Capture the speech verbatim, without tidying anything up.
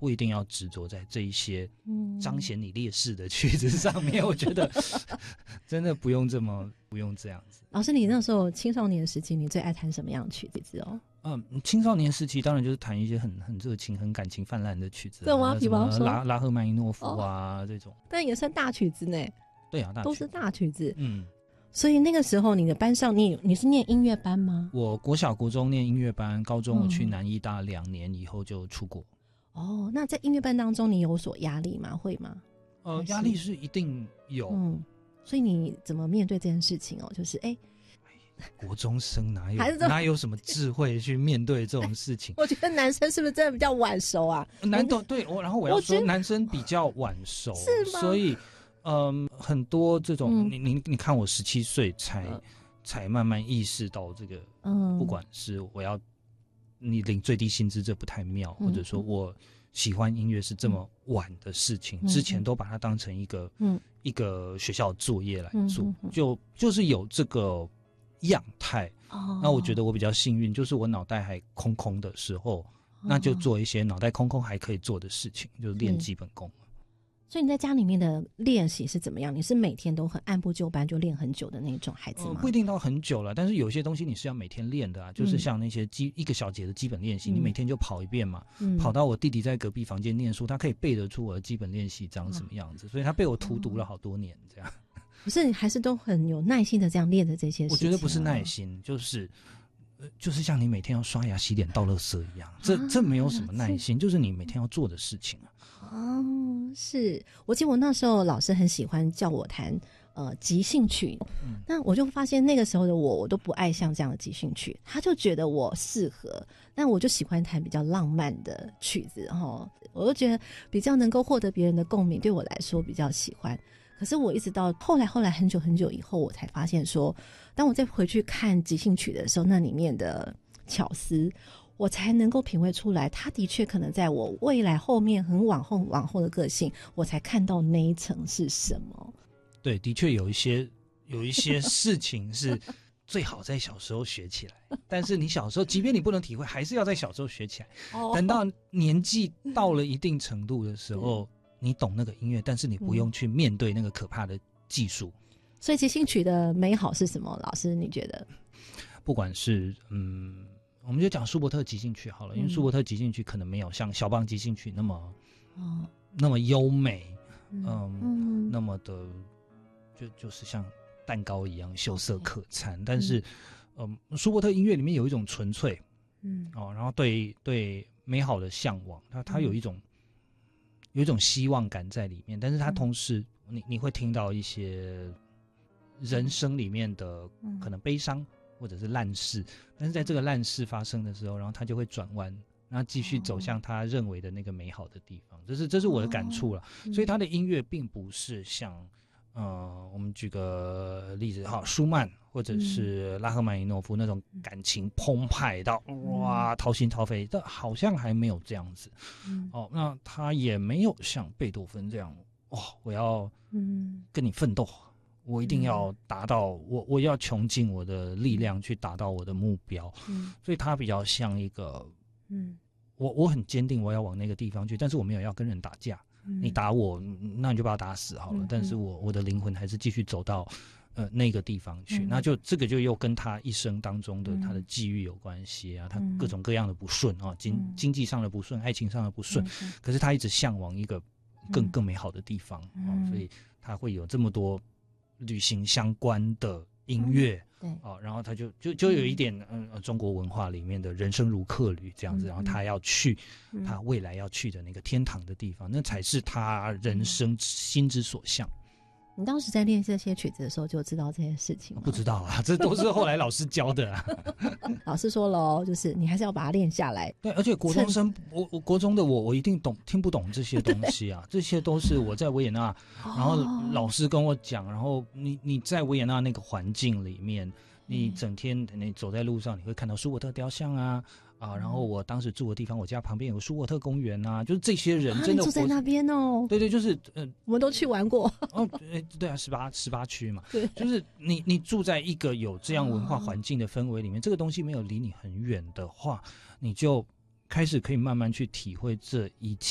不一定要执着在这一些彰显你劣势的曲子上面。嗯、我觉得真的不用这么不用这样子。 老师，你那时候青少年时期，你最爱弹什么样的曲子哦？ 嗯，青少年时期当然就是弹一些很很热情、很感情泛滥的曲子、啊， 对吗？比方说拉拉赫曼尼诺夫啊、哦、这种， 但也算大曲子呢。 对啊，大曲子都是大曲子。 嗯， 所以那个时候你的班上，你你是念音乐班吗？ 我国小国中念音乐班，高中我去南医大两年以后就出国。 哦，那在音乐班当中你有所压力吗？会吗？ 呃，压力是一定有。嗯， 所以你怎么面对这件事情哦？就是哎。 国中生哪有哪有什么智慧去面对这种事情？ 我觉得男生是不是真的比较晚熟啊？ 男的对我，然后我要说男生比较晚熟， 是吗？ 所以嗯，很多这种、嗯、你你你看我十七岁才、嗯、才慢慢意识到这个，嗯，不管是我要你领最低薪资这不太妙，嗯、或者说我喜欢音乐是这么晚的事情，嗯、之前都把它当成一个嗯一个学校作业来做，嗯、就就是有这个。样态、哦、那我觉得我比较幸运，就是我脑袋还空空的时候、哦、那就做一些脑袋空空还可以做的事情，就是练基本功。 所以你在家里面的练习是怎么样？你是每天都很按部就班就练很久的那种孩子吗？ 呃、不一定到很久了，但是有些东西你是要每天练的啊，就是像那些基、嗯、一个小节的基本练习、嗯、你每天就跑一遍嘛、嗯、跑到我弟弟在隔壁房间念书，他可以背得出我的基本练习长什么样子、嗯、所以他被我荼毒了好多年这样。 可是你还是都很有耐心的这样练的这些事情、啊、 我觉得不是耐心，就是呃，就是像你每天要刷牙洗脸倒垃圾一样，这、啊、这没有什么耐心，就是你每天要做的事情啊。 哦，是我记得我那时候老师很喜欢叫我弹呃即兴曲、嗯、那我就发现那个时候的我我都不爱像这样的即兴曲，他就觉得我适合，但我就喜欢弹比较浪漫的曲子齁，我就觉得比较能够获得别人的共鸣，对我来说比较喜欢。可是我一直到后来后来很久很久以后，我才发现说，当我再回去看即兴曲的时候，那里面的巧思我才能够品味出来，它的确可能在我未来后面很往后往后的个性，我才看到那一层是什么。 对，的确有一些有一些事情是最好在小时候学起来，但是你小时候即便你不能体会，还是要在小时候学起来、哦、等到年纪到了一定程度的时候、嗯，你懂那个音乐，但是你不用去面对那个可怕的技术、嗯、 所以即兴曲的美好是什么？老师你觉得？ 不管是嗯，我们就讲舒伯特即兴曲好了，因为舒伯特即兴曲可能没有像肖邦即兴曲那么、哦、那么优美， 嗯, 嗯, 嗯那么的就就是像蛋糕一样秀色可餐，但是嗯，舒伯特音乐里面有一种纯粹，嗯哦，然后对对美好的向往，它它有一种、嗯有一种希望感在里面，但是它同时、嗯、你你会听到一些人生里面的可能悲伤或者是烂事，但是在这个烂事发生的时候，然后他就会转弯，然后继续走向他认为的那个美好的地方，这是这是我的感触了、哦、所以他的音乐并不是像呃，我们举个例子哈，舒曼或者是拉赫曼尼诺夫那种感情澎湃到、嗯、哇掏心掏肺，但好像还没有这样子、嗯、哦，那他也没有像贝多芬这样哦，我要跟你奋斗、嗯、我一定要达到、嗯、我我要穷尽我的力量去达到我的目标、嗯、所以他比较像一个嗯，我我很坚定我要往那个地方去，但是我没有要跟人打架，你打我，那你就把我打死好了。嗯、但是我我的灵魂还是继续走到呃那个地方去、嗯。那就这个就又跟他一生当中的、嗯、他的际遇有关系啊，他各种各样的不顺啊，经、嗯、经济上的不顺，爱情上的不顺、嗯，可是他一直向往一个更、嗯、更美好的地方、嗯、啊，所以他会有这么多旅行相关的音乐。嗯对啊，然后他就就就有一点嗯、呃，中国文化里面的人生如客旅这样子，嗯、然后他要去、嗯、他未来要去的那个天堂的地方，那才是他人生心之所向。 你当时在练这些曲子的时候就知道这些事情吗？ 不知道啊，这都是后来老师教的啊。 老师说了，就是你还是要把它练下来。 对，而且国中生，我我国中的我，我一定懂听不懂这些东西啊，这些都是我在维也纳，然后老师跟我讲，然后你你在维也纳那个环境里面，你整天你走在路上，你会看到舒伯特雕像啊。啊，然后我当时住的地方，我家旁边有舒伯特公园啊，就是这些人真的、 啊、住在那边哦。 对对，就是呃， 我们都去玩过。 哦，对对啊，十八十八区嘛，对，就是你你住在一个有这样文化环境的氛围里面，哦、这个东西没有离你很远的话，你就开始可以慢慢去体会这一切。